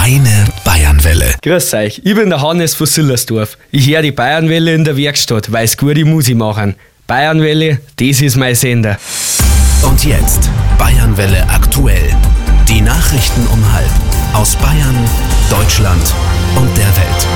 Deine Bayernwelle. Grüß euch, ich bin der Hannes von Sillersdorf. Ich höre die Bayernwelle in der Werkstatt, weil sie gute Musik machen. Bayernwelle, das ist mein Sender. Und jetzt Bayernwelle aktuell. Die Nachrichten um 12:30 aus Bayern, Deutschland und der Welt.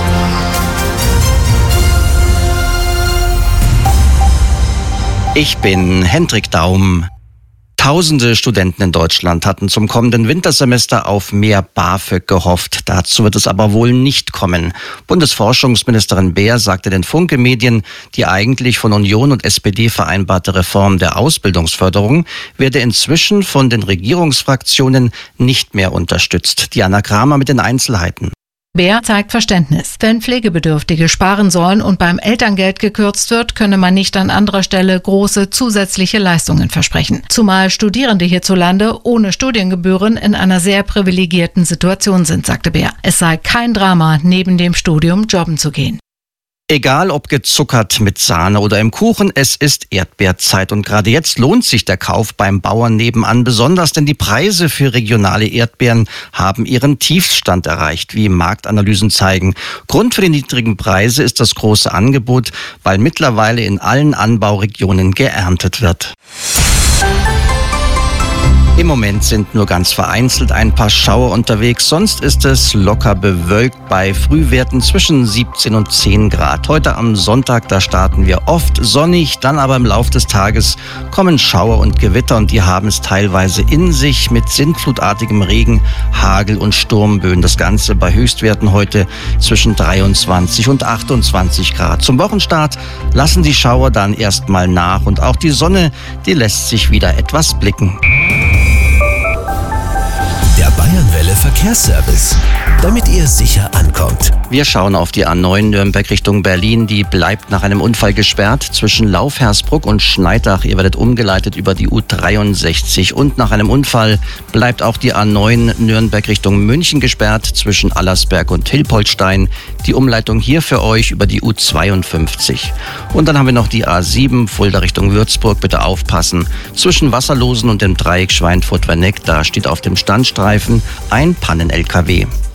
Ich bin Hendrik Daum. Tausende Studenten in Deutschland hatten zum kommenden Wintersemester auf mehr BAföG gehofft. Dazu wird es aber wohl nicht kommen. Bundesforschungsministerin Beer sagte den Funke-Medien, die eigentlich von Union und SPD vereinbarte Reform der Ausbildungsförderung werde inzwischen von den Regierungsfraktionen nicht mehr unterstützt. Diana Kramer mit den Einzelheiten. Beer zeigt Verständnis. Wenn Pflegebedürftige sparen sollen und beim Elterngeld gekürzt wird, könne man nicht an anderer Stelle große zusätzliche Leistungen versprechen. Zumal Studierende hierzulande ohne Studiengebühren in einer sehr privilegierten Situation sind, sagte Beer. Es sei kein Drama, neben dem Studium jobben zu gehen. Egal ob gezuckert mit Sahne oder im Kuchen, es ist Erdbeerzeit und gerade jetzt lohnt sich der Kauf beim Bauern nebenan besonders, denn die Preise für regionale Erdbeeren haben ihren Tiefstand erreicht, wie Marktanalysen zeigen. Grund für die niedrigen Preise ist das große Angebot, weil mittlerweile in allen Anbauregionen geerntet wird. Im Moment sind nur ganz vereinzelt ein paar Schauer unterwegs, sonst ist es locker bewölkt bei Frühwerten zwischen 17 und 10 Grad. Heute am Sonntag, da starten wir oft sonnig, dann aber im Lauf des Tages kommen Schauer und Gewitter und die haben es teilweise in sich mit sintflutartigem Regen, Hagel und Sturmböen. Das Ganze bei Höchstwerten heute zwischen 23 und 28 Grad. Zum Wochenstart lassen die Schauer dann erstmal nach und auch die Sonne, die lässt sich wieder etwas blicken. Der Bayernwelle Verkehrsservice, damit ihr sicher ankommt. Wir schauen auf die A9 Nürnberg Richtung Berlin. Die bleibt nach einem Unfall gesperrt zwischen Laufhersbruck und Schneidach. Ihr werdet umgeleitet über die U63. Und nach einem Unfall bleibt auch die A9 Nürnberg Richtung München gesperrt zwischen Allersberg und Hilpoltstein. Die Umleitung hier für euch über die U52. Und dann haben wir noch die A7 Fulda Richtung Würzburg. Bitte aufpassen. Zwischen Wasserlosen und dem Dreieck Schweinfurt-Werneck, da steht auf dem Standstreifen ein Pannen-LKW.